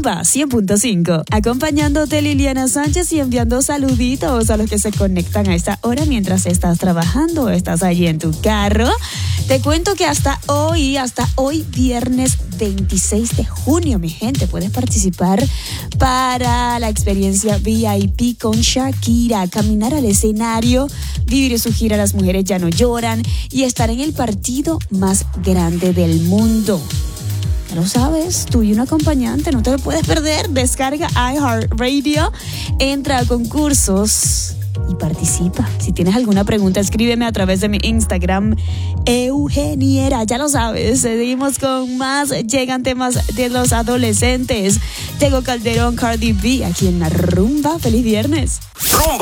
Rumba 100.5. Acompañándote Liliana Sánchez y enviando saluditos a los que se conectan a esta hora mientras estás trabajando o estás allí en tu carro. Te cuento que hasta hoy viernes 26 de junio, mi gente, puedes participar para la experiencia VIP con Shakira, caminar al escenario, vivir su gira Las Mujeres Ya No Lloran y estar en el partido más grande del mundo. Ya lo sabes, tú y un acompañante, no te lo puedes perder. Descarga iHeartRadio, entra a concursos y participa. Si tienes alguna pregunta, escríbeme a través de mi Instagram, Eugeniera. Ya lo sabes, seguimos con más. Llegan temas de los adolescentes. Tego Calderón, Cardi B, aquí en la Rumba. ¡Feliz viernes! Rumba.